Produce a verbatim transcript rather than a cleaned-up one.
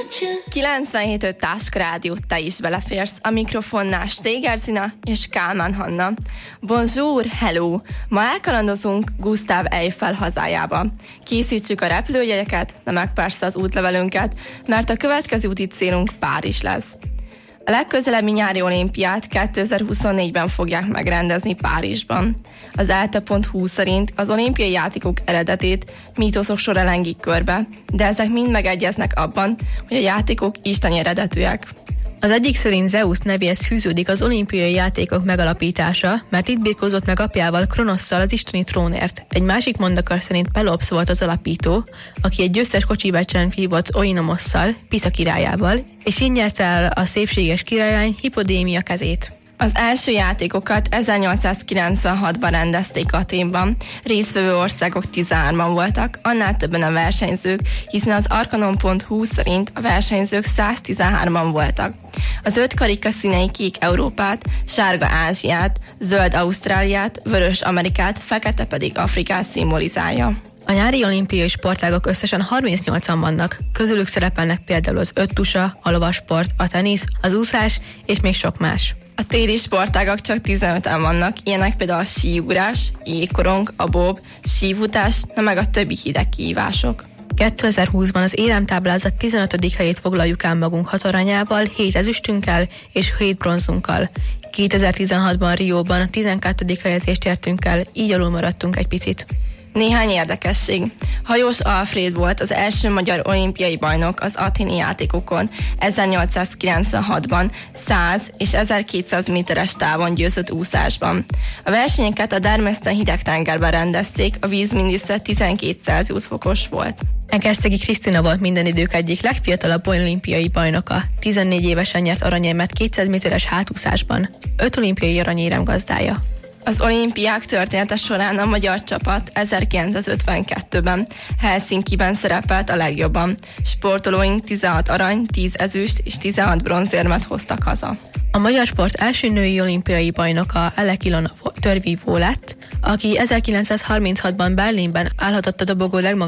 kilencvenhét öt Táskrádiót te is beleférsz, a mikrofonnál Steger Zina és Kálmán Hanna. Bonjour, hello! Ma elkalandozunk Gustav Eiffel hazájába. Készítsük a repülőjegyeket, de meg persze az útlevelünket, mert a következő úti célunk Párizs lesz. A legközelebbi nyári olimpiát kétezer-huszonnégyben fogják megrendezni Párizsban. Az elte pont hu szerint az olimpiai játékok eredetét mítoszok sora lengik körbe, de ezek mind megegyeznek abban, hogy a játékok isteni eredetűek. Az egyik szerint Zeus nevéhez fűződik az olimpiai játékok megalapítása, mert itt birkózott meg apjával, Kronosszal az isteni trónért. Egy másik mondakar szerint Pelopsz volt az alapító, aki egy győztes kocsibeccsen vívott Oinomosszal, Pisza királyával, és így nyerte el a szépséges királylány Hippodémia kezét. Az első játékokat ezernyolcszázkilencvenhatban rendezték Athénban. Résztvevő országok tizenhárman voltak, annál többen a versenyzők, hiszen az arkanon pont hu szerint a versenyzők száztizenhárman voltak. Az öt karika színei kék Európát, sárga Ázsiát, zöld Ausztráliát, vörös Amerikát, fekete pedig Afrikát szimbolizálja. A nyári olimpiai sportágak összesen harmincnyolcan vannak, közülük szerepelnek például az öttusa, a lovasport, a tenisz, az úszás és még sok más. A téli sportágak csak tizenöten vannak, ilyenek például a síugrás, jégkorong, a bob, sívutás, na meg a többi hideg kihívások. kétezer-húszban az éremtáblázat tizenötödik helyét foglaljuk el magunk hat aranyával, hét ezüstünkkel és hét bronzunkkal. kétezer-tizenhatban Rióban a tizenkettedik helyezést értünk el, így alul maradtunk egy picit. Néhány érdekesség. Hajós Alfréd volt az első magyar olimpiai bajnok az athéni játékokon. ezernyolcszázkilencvenhatban száz és ezerkétszáz méteres távon győzött úszásban. A versenyeket a dermesztően hideg tengerben rendezték, a víz mindössze tizenkét Celsius fokos volt. Egerszegi Krisztina volt minden idők egyik legfiatalabb olimpiai bajnoka. tizennégy évesen nyert aranyérmet kétszáz méteres hátúszásban. öt olimpiai aranyérem gazdája. Az olimpiák története során a magyar csapat ezerkilencszázötvenkettőben Helsinkiben szerepelt a legjobban. Sportolóink tizenhat arany, tíz ezüst és tizenhat bronzérmet hoztak haza. A magyar sport első női olimpiai bajnoka Elek Ilona törvívó lett, aki ezerkilencszázharminchatban Berlinben állhatott a dobogó legmagasabb